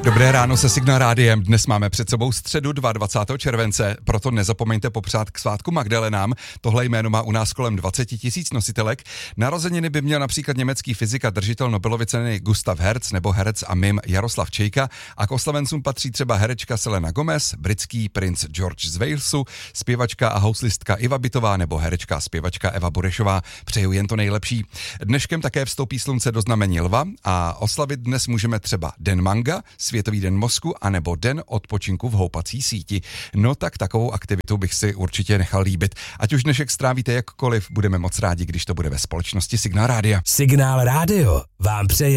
Dobré ráno se Signál Rádiem. Dnes máme před sebou středu 22. července, proto nezapomeňte popřát k svátku Magdalenám. Tohle jméno má u nás kolem 20 000 nositelek. Narozeniny by měl například německý fyzik a držitel Nobelovy ceny Gustav Hertz nebo herec a mim Jaroslav Čejka, a k oslavencům patří třeba herečka Selena Gomez, britský princ George z Walesu, zpěvačka a houslistka Iva Bitová nebo herečka a zpěvačka Eva Burešová. Přeju jen to nejlepší. Dneškem také vstoupí slunce do znamení Lva a oslavit dnes můžeme třeba Den manga, Světový den mozku, anebo Den odpočinku v houpací síti. No tak takovou aktivitu bych si určitě nechal líbit. Ať už dnešek strávíte jakkoliv, budeme moc rádi, když to bude ve společnosti Signál Rádia. Signál Rádio vám přeje